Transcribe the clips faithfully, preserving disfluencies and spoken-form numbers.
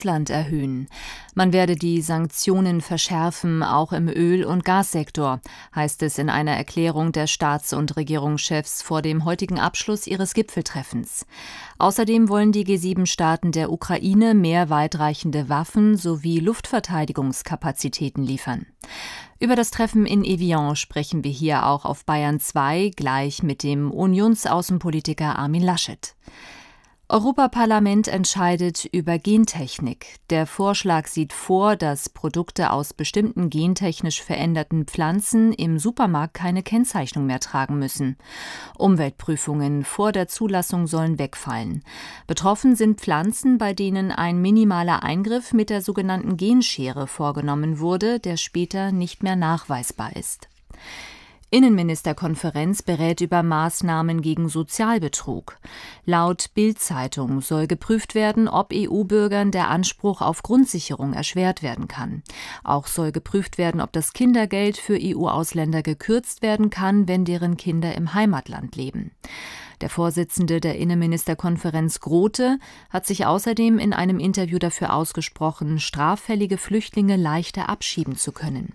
Russland erhöhen. Man werde die Sanktionen verschärfen, auch im Öl- und Gassektor, heißt es in einer Erklärung der Staats- und Regierungschefs vor dem heutigen Abschluss ihres Gipfeltreffens. Außerdem wollen die G sieben Staaten der Ukraine mehr weitreichende Waffen sowie Luftverteidigungskapazitäten liefern. Über das Treffen in Evian sprechen wir hier auch auf Bayern zwei, gleich mit dem Unionsaußenpolitiker Armin Laschet. Europaparlament entscheidet über Gentechnik. Der Vorschlag sieht vor, dass Produkte aus bestimmten gentechnisch veränderten Pflanzen im Supermarkt keine Kennzeichnung mehr tragen müssen. Umweltprüfungen vor der Zulassung sollen wegfallen. Betroffen sind Pflanzen, bei denen ein minimaler Eingriff mit der sogenannten Genschere vorgenommen wurde, der später nicht mehr nachweisbar ist. Innenministerkonferenz berät über Maßnahmen gegen Sozialbetrug. Laut Bild-Zeitung soll geprüft werden, ob E U-Bürgern der Anspruch auf Grundsicherung erschwert werden kann. Auch soll geprüft werden, ob das Kindergeld für E U-Ausländer gekürzt werden kann, wenn deren Kinder im Heimatland leben. Der Vorsitzende der Innenministerkonferenz Grote hat sich außerdem in einem Interview dafür ausgesprochen, straffällige Flüchtlinge leichter abschieben zu können.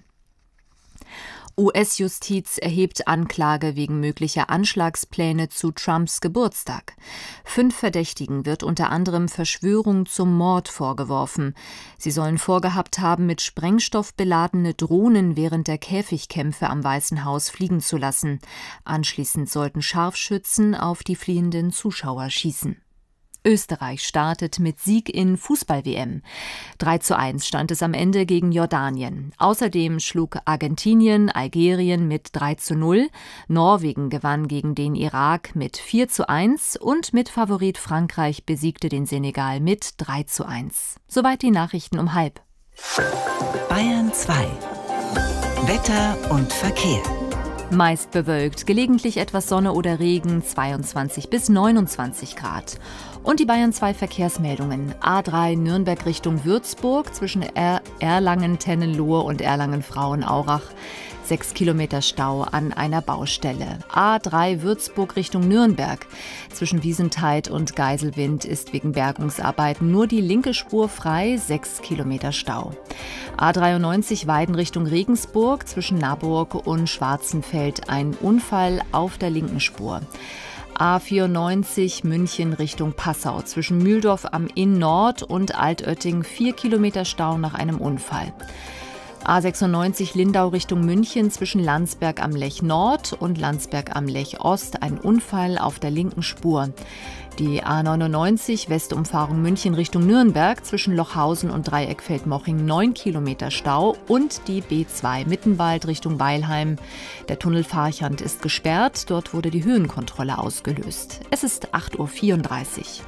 U S-Justiz erhebt Anklage wegen möglicher Anschlagspläne zu Trumps Geburtstag. Fünf Verdächtigen wird unter anderem Verschwörung zum Mord vorgeworfen. Sie sollen vorgehabt haben, mit Sprengstoff beladene Drohnen während der Käfigkämpfe am Weißen Haus fliegen zu lassen. Anschließend sollten Scharfschützen auf die fliehenden Zuschauer schießen. Österreich startet mit Sieg in Fußball-W M. drei zu eins stand es am Ende gegen Jordanien. Außerdem schlug Argentinien Algerien mit drei zu null, Norwegen gewann gegen den Irak mit vier zu eins und Mitfavorit Frankreich besiegte den Senegal mit drei zu eins. Soweit die Nachrichten um halb. Bayern zwei. Wetter und Verkehr. Meist bewölkt, gelegentlich etwas Sonne oder Regen, zweiundzwanzig bis neunundzwanzig Grad. Und die Bayern zwei Verkehrsmeldungen. A drei Nürnberg Richtung Würzburg zwischen er- Erlangen-Tennenlohe und Erlangen-Frauenaurach. Sechs Kilometer Stau an einer Baustelle. A drei Würzburg Richtung Nürnberg. Zwischen Wiesentheid und Geiselwind ist wegen Bergungsarbeiten nur die linke Spur frei, sechs Kilometer Stau. A dreiundneunzig Weiden Richtung Regensburg. Zwischen Naburg und Schwarzenfeld ein Unfall auf der linken Spur. A vierundneunzig München Richtung Passau. Zwischen Mühldorf am Inn Nord und Altötting vier Kilometer Stau nach einem Unfall. A sechsundneunzig Lindau Richtung München zwischen Landsberg am Lech Nord und Landsberg am Lech Ost ein Unfall auf der linken Spur. Die A neunundneunzig Westumfahrung München Richtung Nürnberg zwischen Lochhausen und Dreieckfeld-Moching neun Kilometer Stau und die B zwei Mittenwald Richtung Weilheim. Der Tunnel Farchant ist gesperrt, dort wurde die Höhenkontrolle ausgelöst. Es ist acht Uhr vierunddreißig.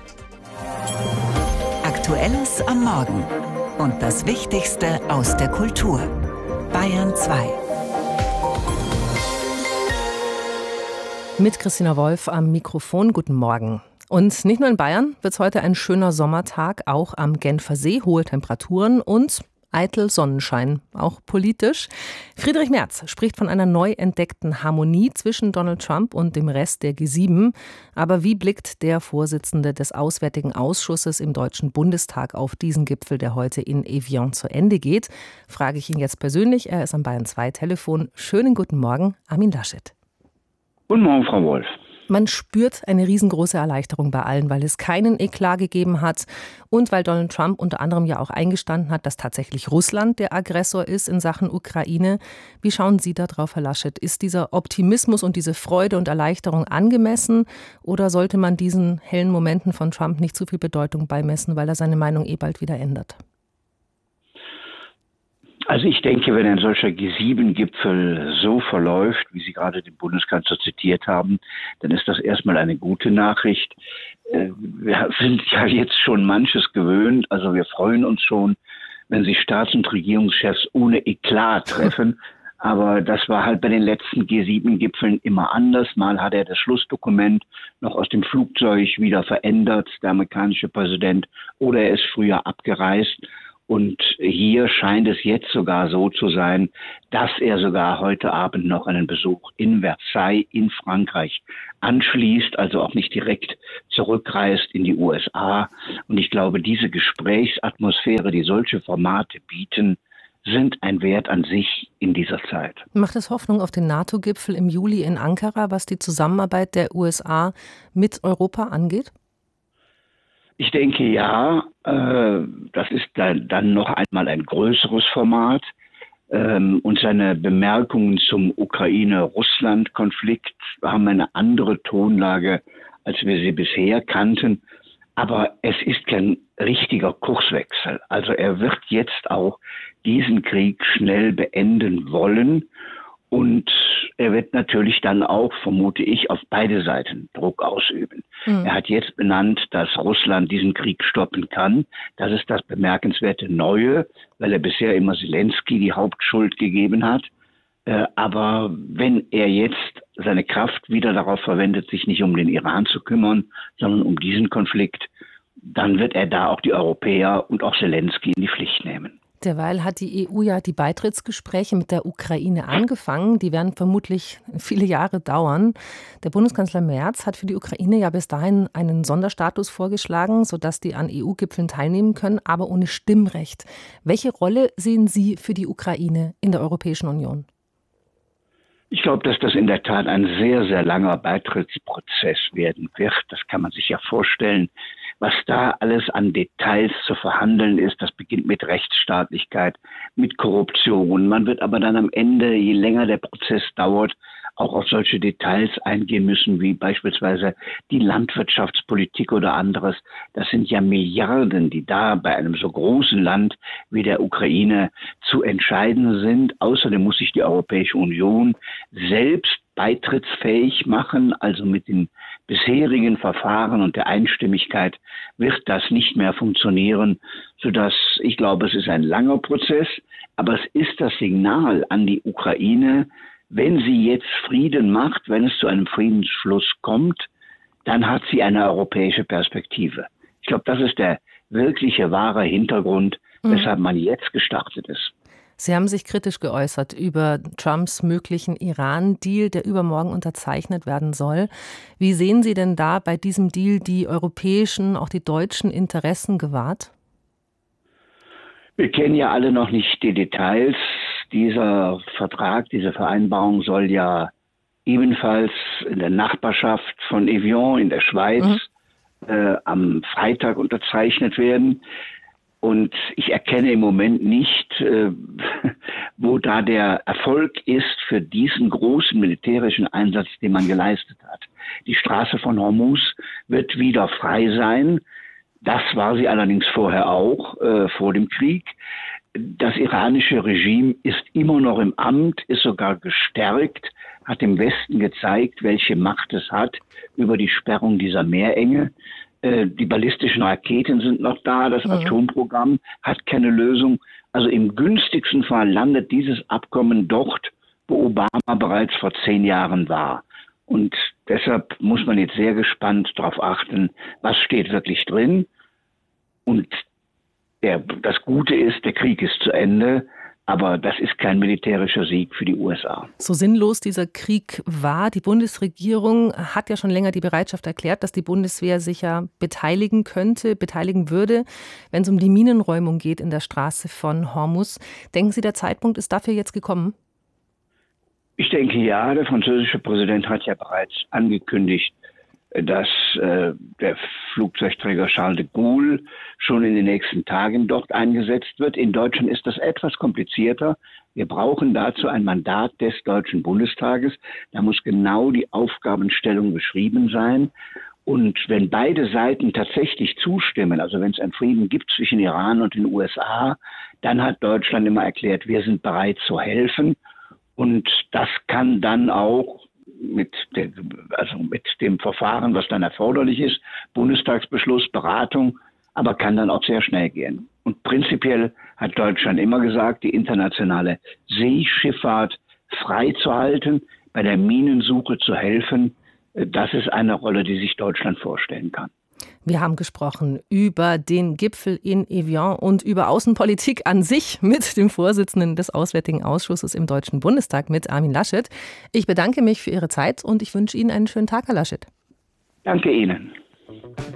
Aktuelles am Morgen und das Wichtigste aus der Kultur. Bayern zwei. Mit Christina Wolf am Mikrofon. Guten Morgen. Und nicht nur in Bayern wird es heute ein schöner Sommertag, auch am Genfer See, hohe Temperaturen und eitel Sonnenschein, auch politisch. Friedrich Merz spricht von einer neu entdeckten Harmonie zwischen Donald Trump und dem Rest der G sieben. Aber wie blickt der Vorsitzende des Auswärtigen Ausschusses im Deutschen Bundestag auf diesen Gipfel, der heute in Evian zu Ende geht? Frage ich ihn jetzt persönlich. Er ist am Bayern zwei Telefon. Schönen guten Morgen, Armin Laschet. Guten Morgen, Frau Wolf. Man spürt eine riesengroße Erleichterung bei allen, weil es keinen Eklat gegeben hat und weil Donald Trump unter anderem ja auch eingestanden hat, dass tatsächlich Russland der Aggressor ist in Sachen Ukraine. Wie schauen Sie da drauf, Herr Laschet? Ist dieser Optimismus und diese Freude und Erleichterung angemessen oder sollte man diesen hellen Momenten von Trump nicht zu viel Bedeutung beimessen, weil er seine Meinung eh bald wieder ändert? Also ich denke, wenn ein solcher G sieben Gipfel so verläuft, wie Sie gerade den Bundeskanzler zitiert haben, dann ist das erstmal eine gute Nachricht. Wir sind ja jetzt schon manches gewöhnt, also wir freuen uns schon, wenn sich Staats- und Regierungschefs ohne Eklat treffen. Aber das war halt bei den letzten G sieben Gipfeln immer anders. Mal hat er das Schlussdokument noch aus dem Flugzeug wieder verändert, der amerikanische Präsident, oder er ist früher abgereist. Und hier scheint es jetzt sogar so zu sein, dass er sogar heute Abend noch einen Besuch in Versailles in Frankreich anschließt, also auch nicht direkt zurückreist in die U S A. Und ich glaube, diese Gesprächsatmosphäre, die solche Formate bieten, sind ein Wert an sich in dieser Zeit. Macht es Hoffnung auf den NATO-Gipfel im Juli in Ankara, was die Zusammenarbeit der U S A mit Europa angeht? Ich denke ja, äh, das ist dann, dann noch einmal ein größeres Format. Ähm, und seine Bemerkungen zum Ukraine-Russland-Konflikt haben eine andere Tonlage, als wir sie bisher kannten. Aber es ist kein richtiger Kurswechsel. Also er wird jetzt auch diesen Krieg schnell beenden wollen. Und er wird natürlich dann auch, vermute ich, auf beide Seiten Druck ausüben. Mhm. Er hat jetzt benannt, dass Russland diesen Krieg stoppen kann. Das ist das bemerkenswerte Neue, weil er bisher immer Zelensky die Hauptschuld gegeben hat. Äh, aber wenn er jetzt seine Kraft wieder darauf verwendet, sich nicht um den Iran zu kümmern, sondern um diesen Konflikt, dann wird er da auch die Europäer und auch Zelensky in die Pflicht nehmen. Derweil hat die E U ja die Beitrittsgespräche mit der Ukraine angefangen. Die werden vermutlich viele Jahre dauern. Der Bundeskanzler Merz hat für die Ukraine ja bis dahin einen Sonderstatus vorgeschlagen, sodass die an E U-Gipfeln teilnehmen können, aber ohne Stimmrecht. Welche Rolle sehen Sie für die Ukraine in der Europäischen Union? Ich glaube, dass das in der Tat ein sehr, sehr langer Beitrittsprozess werden wird. Das kann man sich ja vorstellen. Was da alles an Details zu verhandeln ist, das beginnt mit Rechtsstaatlichkeit, mit Korruption. Man wird aber dann am Ende, je länger der Prozess dauert, auch auf solche Details eingehen müssen, wie beispielsweise die Landwirtschaftspolitik oder anderes. Das sind ja Milliarden, die da bei einem so großen Land wie der Ukraine zu entscheiden sind. Außerdem muss sich die Europäische Union selbst beitrittsfähig machen, also mit den bisherigen Verfahren und der Einstimmigkeit wird das nicht mehr funktionieren, sodass ich glaube, es ist ein langer Prozess, aber es ist das Signal an die Ukraine, wenn sie jetzt Frieden macht, wenn es zu einem Friedensschluss kommt, dann hat sie eine europäische Perspektive. Ich glaube, das ist der wirkliche, wahre Hintergrund, mhm. weshalb man jetzt gestartet ist. Sie haben sich kritisch geäußert über Trumps möglichen Iran-Deal, der übermorgen unterzeichnet werden soll. Wie sehen Sie denn da bei diesem Deal die europäischen, auch die deutschen Interessen gewahrt? Wir kennen ja alle noch nicht die Details. Dieser Vertrag, diese Vereinbarung soll ja ebenfalls in der Nachbarschaft von Evian in der Schweiz mhm. äh, am Freitag unterzeichnet werden. Und ich erkenne im Moment nicht, äh, wo da der Erfolg ist für diesen großen militärischen Einsatz, den man geleistet hat. Die Straße von Hormuz wird wieder frei sein. Das war sie allerdings vorher auch, äh, vor dem Krieg. Das iranische Regime ist immer noch im Amt, ist sogar gestärkt, hat dem Westen gezeigt, welche Macht es hat über die Sperrung dieser Meerenge. Die ballistischen Raketen sind noch da, das Atomprogramm hat keine Lösung. Also im günstigsten Fall landet dieses Abkommen dort, wo Obama bereits vor zehn Jahren war. Und deshalb muss man jetzt sehr gespannt darauf achten, was steht wirklich drin. Und der, das Gute ist, der Krieg ist zu Ende. Aber das ist kein militärischer Sieg für die U S A. So sinnlos dieser Krieg war, die Bundesregierung hat ja schon länger die Bereitschaft erklärt, dass die Bundeswehr sich ja beteiligen könnte, beteiligen würde, wenn es um die Minenräumung geht in der Straße von Hormuz. Denken Sie, der Zeitpunkt ist dafür jetzt gekommen? Ich denke ja, der französische Präsident hat ja bereits angekündigt, dass äh, der Flugzeugträger Charles de Gaulle schon in den nächsten Tagen dort eingesetzt wird. In Deutschland ist das etwas komplizierter. Wir brauchen dazu ein Mandat des Deutschen Bundestages. Da muss genau die Aufgabenstellung beschrieben sein. Und wenn beide Seiten tatsächlich zustimmen, also wenn es einen Frieden gibt zwischen Iran und den U S A, dann hat Deutschland immer erklärt, wir sind bereit zu helfen. Und das kann dann auch mit, der, also mit dem Verfahren, was dann erforderlich ist, Bundestagsbeschluss, Beratung, aber kann dann auch sehr schnell gehen. Und prinzipiell hat Deutschland immer gesagt, die internationale Seeschifffahrt freizuhalten, bei der Minensuche zu helfen, das ist eine Rolle, die sich Deutschland vorstellen kann. Wir haben gesprochen über den Gipfel in Evian und über Außenpolitik an sich mit dem Vorsitzenden des Auswärtigen Ausschusses im Deutschen Bundestag, mit Armin Laschet. Ich bedanke mich für Ihre Zeit und ich wünsche Ihnen einen schönen Tag, Herr Laschet. Danke Ihnen.